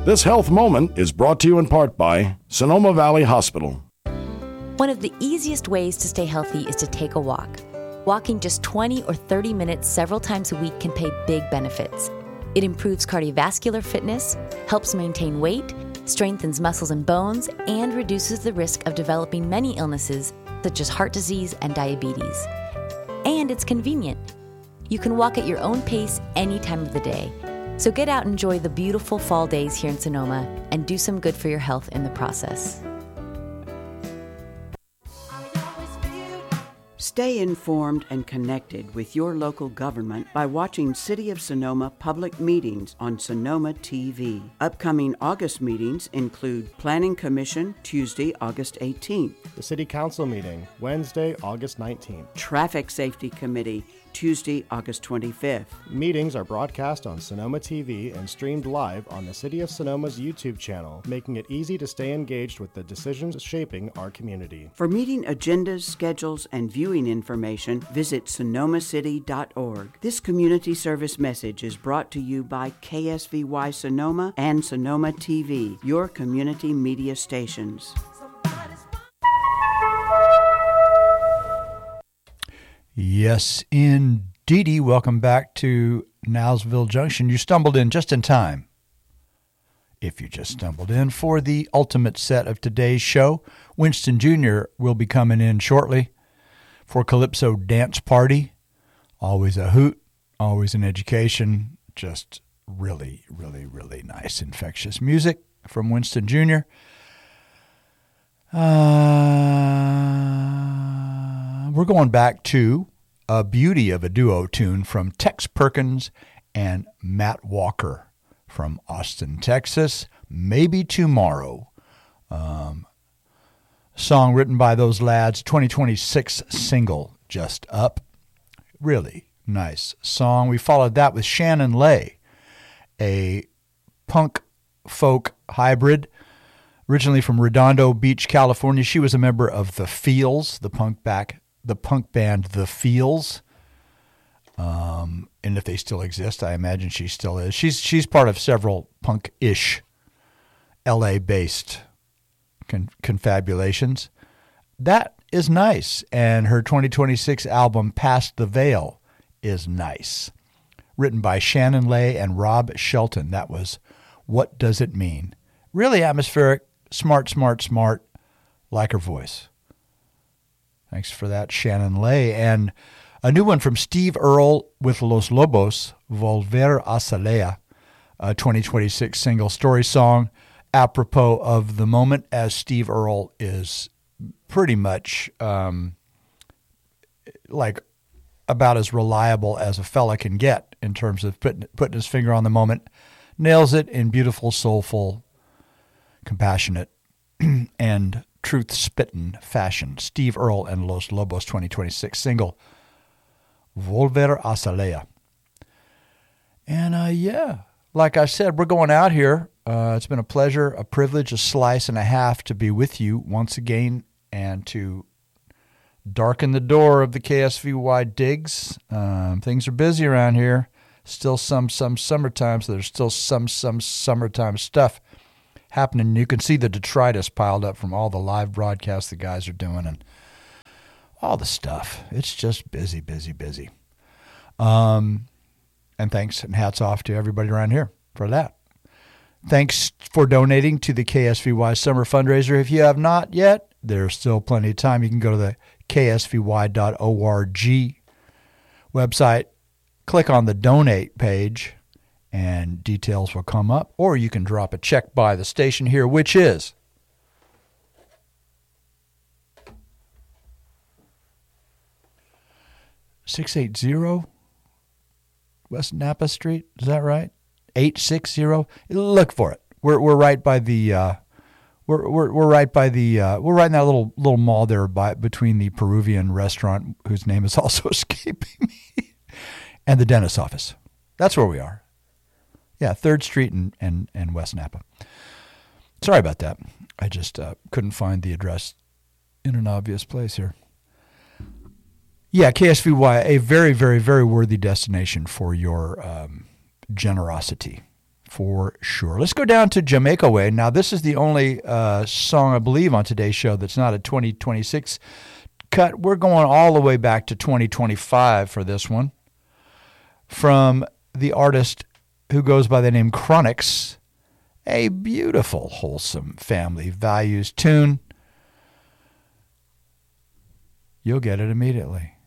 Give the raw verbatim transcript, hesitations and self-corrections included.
This health moment is brought to you in part by Sonoma Valley Hospital. One of the easiest ways to stay healthy is to take a walk. Walking just twenty or thirty minutes several times a week can pay big benefits. It improves cardiovascular fitness, helps maintain weight, strengthens muscles and bones, and reduces the risk of developing many illnesses such as heart disease and diabetes. And it's convenient. You can walk at your own pace any time of the day. So get out and enjoy the beautiful fall days here in Sonoma and do some good for your health in the process. Stay informed and connected with your local government by watching City of Sonoma public meetings on Sonoma T V. Upcoming August meetings include Planning Commission, Tuesday, August eighteenth. The City Council meeting, Wednesday, August nineteenth. Traffic Safety Committee, Tuesday, August twenty-fifth. Meetings are broadcast on Sonoma T V and streamed live on the City of Sonoma's YouTube channel, making it easy to stay engaged with the decisions shaping our community. For meeting agendas, schedules, and viewing information, visit sonoma city dot org. This community service message is brought to you by K S V Y Sonoma and Sonoma T V, your community media stations. Yes, indeedy. Welcome back to Nowsville Junction. You stumbled in just in time. If you just stumbled in for the ultimate set of today's show, Winston Junior will be coming in shortly for Calypso Dance Party. Always a hoot, always an education. Just really, really, really nice, infectious music from Winston Junior Uh, we're going back to a beauty of a duo tune from Tex Perkins and Matt Walker from Austin, Texas. Maybe Tomorrow. Um, song written by those lads, twenty twenty-six single, Just Up. Really nice song. We followed that with Shannon Lay, a punk folk hybrid. Originally from Redondo Beach, California, she was a member of The Feels, the punk back, the punk band The Feels. Um, and if they still exist, I imagine she still is. She's she's part of several punk-ish L A-based con- confabulations. That is nice, and her twenty twenty-six album Past the Veil is nice. Written by Shannon Lay and Rob Shelton. That was What Does It Mean? Really atmospheric. Smart, smart, smart, like her voice. Thanks for that, Shannon Lay. And a new one from Steve Earle with Los Lobos, Volver a Celaya, a twenty twenty-six single story song, apropos of the moment, as Steve Earle is pretty much um, like about as reliable as a fella can get in terms of putting, putting his finger on the moment. Nails it in beautiful, soulful, compassionate, and truth-spittin' fashion. Steve Earle and Los Lobos twenty twenty-six single, Volver a Celaya. And, uh, yeah, like I said, we're going out here. Uh, it's been a pleasure, a privilege, a slice and a half to be with you once again and to darken the door of the K S V Y digs. Um, things are busy around here. Still some, some summertime, so there's still some, some summertime stuff happening. You can see the detritus piled up from all the live broadcasts the guys are doing and all the stuff. It's just busy, busy, busy. Um, and thanks and hats off to everybody around here for that. Thanks for donating to the K S V Y Summer Fundraiser. If you have not yet, there's still plenty of time. You can go to the K S V Y dot org website, click on the donate page, and details will come up. Or you can drop a check by the station here, which is six eighty West Napa Street. Is that right? eight sixty Look for it. We're we're right by the uh, we're we're we're right by the uh, we're right in that little little mall there by between the Peruvian restaurant, whose name is also escaping me, and the dentist's office. That's where we are. Yeah, third Street and, and, and West Napa. Sorry about that. I just uh, couldn't find the address in an obvious place here. Yeah, K S V Y, a very, very, very worthy destination for your um, generosity, for sure. Let's go down to Jamaica Way. Now, this is the only uh, song, I believe, on today's show that's not a twenty twenty-six cut. We're going all the way back to twenty twenty-five for this one. From the artist who goes by the name Chronixx, a beautiful, wholesome family values tune. You'll get it immediately.